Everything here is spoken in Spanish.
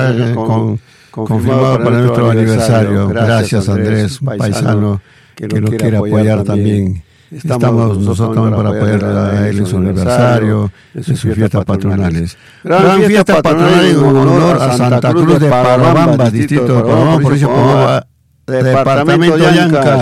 confirmado para nuestro aniversario. Gracias, Andrés, un paisano que nos quiere apoyar también. Estamos nosotros también para apoyar a él en su aniversario, en sus fiestas patronales. Gran fiesta patronal en honor a Santa Cruz de Parabamba, distrito de Parabamba, provincia de Departamento de Ancash.